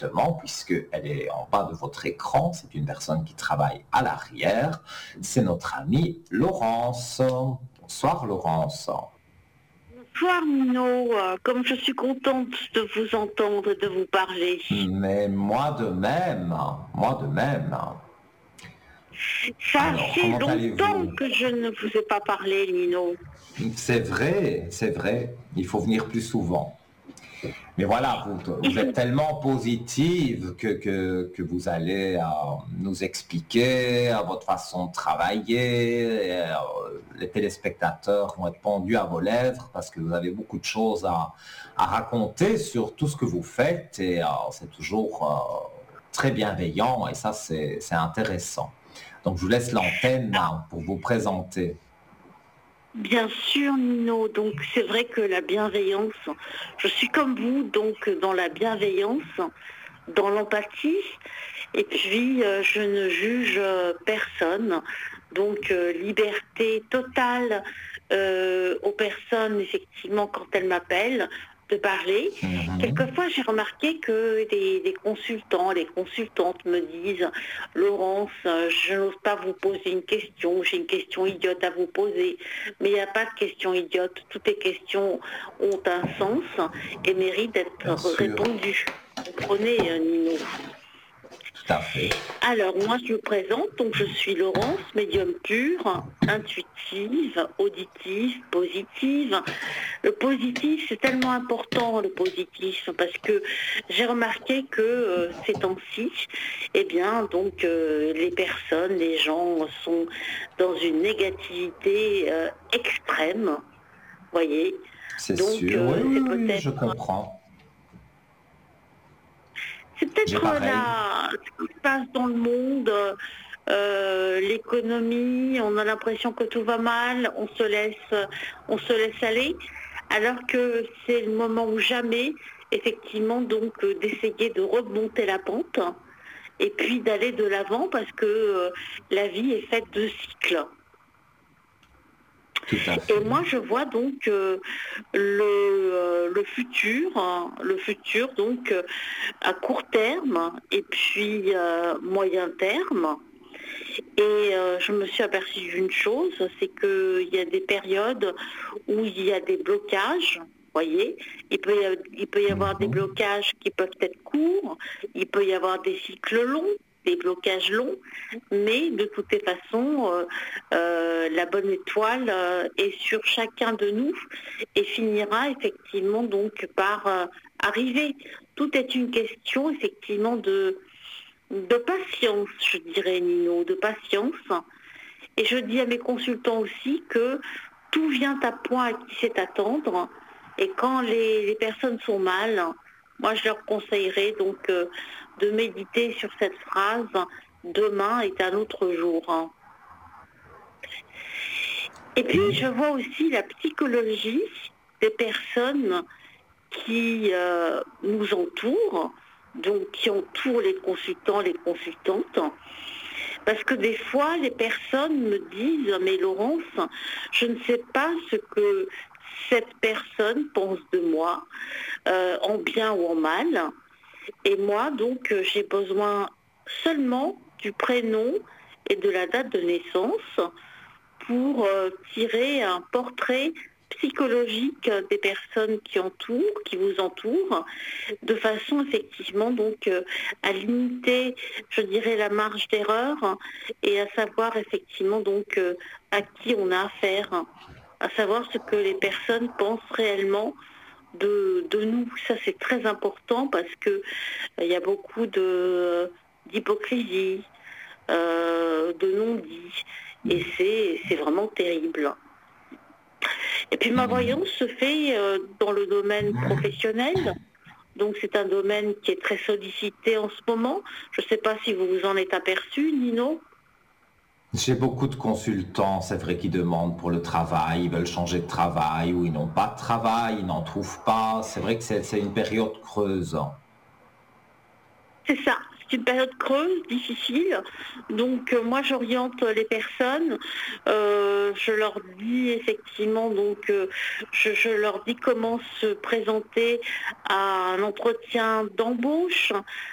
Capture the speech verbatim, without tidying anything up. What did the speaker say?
directement, puisqu'elle est en bas de votre écran. C'est une personne qui travaille à l'arrière. C'est notre amie Laurence. Bonsoir Laurence. Bonsoir Nino, Euh, comme je suis contente de vous entendre et de vous parler. Mais moi de même, moi de même. Ça Alors, fait comment longtemps allez-vous? que je ne vous ai pas parlé, Nino. C'est vrai, c'est vrai. Il faut venir plus souvent. Mais voilà, vous, Il vous faut... êtes tellement positive que, que, que vous allez euh, nous expliquer à votre façon de travailler. Et, euh, les téléspectateurs vont être pendus à vos lèvres parce que vous avez beaucoup de choses à, à raconter sur tout ce que vous faites. Et euh, c'est toujours euh, très bienveillant et ça, c'est c'est intéressant. Donc, je vous laisse l'antenne hein, pour vous présenter. Bien sûr, Nino. Donc c'est vrai que la bienveillance, je suis comme vous, donc dans la bienveillance, dans l'empathie, et puis euh, je ne juge euh, personne. Donc euh, liberté totale euh, aux personnes, effectivement, quand elles m'appellent, de parler. Mhm. Quelquefois, j'ai remarqué que des, des consultants, les consultantes me disent, Laurence, euh, je n'ose pas vous poser une question, j'ai une question idiote à vous poser. Mais il n'y a pas de questions idiotes. Toutes les questions ont un sens et méritent Bien d'être sûr, répondues. Comprenez, euh, Nino. tout à fait. Alors, moi, je me présente. Donc, je suis Laurence, médium pure, intuitive, auditive, positive. Le positif, c'est tellement important, le positif, parce que j'ai remarqué que euh, ces temps-ci, eh bien, donc, euh, les personnes, les gens sont dans une négativité euh, extrême, voyez. C'est Donc, sûr, oui, euh, oui, c'est oui, je peut-être comprends. C'est J'ai peut-être pareil. la, ce qui se passe dans le monde, euh, l'économie, on a l'impression que tout va mal, on se laisse, on se laisse aller, alors que c'est le moment ou jamais, effectivement, donc euh, d'essayer de remonter la pente et puis d'aller de l'avant parce que euh, la vie est faite de cycles. Tout à Et fait. moi, je vois donc euh, le, euh, le futur, hein, le futur donc euh, à court terme et puis euh, moyen terme. Et euh, je me suis aperçue d'une chose, c'est qu'il y a des périodes où il y a des blocages. Voyez, il peut, y avoir, il peut y avoir des Mhm. blocages qui peuvent être courts, il peut y avoir des cycles longs, des blocages longs, mais de toutes les façons, euh, euh, la bonne étoile euh, est sur chacun de nous et finira effectivement donc par euh, arriver. Tout est une question effectivement de, de patience, je dirais Nino, de patience. Et je dis à mes consultants aussi que tout vient à point à qui sait attendre. Et quand les, les personnes sont mal, moi je leur conseillerais donc euh, de méditer sur cette phrase, demain est un autre jour. Et puis je vois aussi la psychologie des personnes qui euh, nous entourent, donc qui entourent les consultants, les consultantes. Parce que des fois, les personnes me disent, mais Laurence, je ne sais pas ce que cette personne pense de moi, euh, en bien ou en mal. Et moi, donc, euh, j'ai besoin seulement du prénom et de la date de naissance pour euh, tirer un portrait psychologique des personnes qui entourent, qui vous entourent, de façon effectivement donc euh, à limiter, je dirais, la marge d'erreur et à savoir effectivement donc euh, à qui on a affaire, à savoir ce que les personnes pensent réellement de, de nous. Ça c'est très important parce que euh, il y a beaucoup de d'hypocrisie, euh, de non-dits et c'est c'est vraiment terrible. Et puis ma Mhm. voyance se fait euh, dans le domaine professionnel. Donc c'est un domaine qui est très sollicité en ce moment. Je ne sais pas si vous vous en êtes aperçu, Nino. J'ai beaucoup de consultants, c'est vrai, qui demandent pour le travail, ils veulent changer de travail ou ils n'ont pas de travail, ils n'en trouvent pas. C'est vrai que c'est c'est une période creuse. C'est ça, c'est une période creuse, difficile. Donc euh, moi j'oriente les personnes, euh, je leur dis effectivement, donc euh, je, je leur dis comment se présenter à un entretien d'embauche,